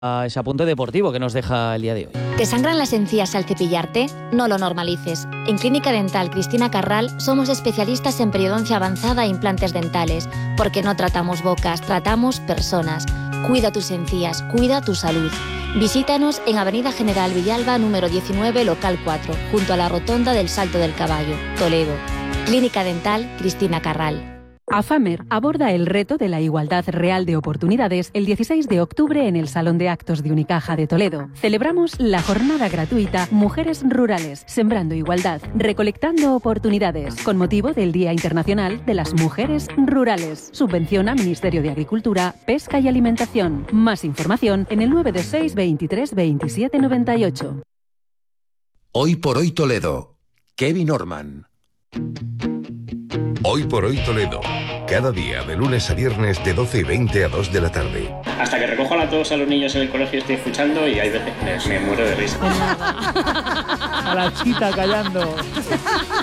ese apunte deportivo que nos deja el día de hoy. ¿Te sangran las encías al cepillarte? No lo normalices. En Clínica Dental Cristina Carral somos especialistas en periodoncia avanzada e implantes dentales, porque no tratamos bocas, tratamos personas. Cuida tus encías, cuida tu salud. Visítanos en Avenida General Villalba, número 19, local 4, junto a la rotonda del Salto del Caballo, Toledo. Clínica Dental Cristina Carral. AFAMER aborda el reto de la igualdad real de oportunidades el 16 de octubre en el Salón de Actos de Unicaja de Toledo. Celebramos la jornada gratuita Mujeres Rurales, Sembrando Igualdad, Recolectando Oportunidades, con motivo del Día Internacional de las Mujeres Rurales. Subvenciona Ministerio de Agricultura, Pesca y Alimentación. Más información en el 926 23 27 98. Hoy por hoy Toledo. Kevin Orman. Hoy por hoy Toledo. Cada día, de lunes a viernes, de 12:20 a 2 de la tarde. Hasta que recojo a todos a los niños en el colegio estoy escuchando y hay veces que me muero de risa. A la chita callando.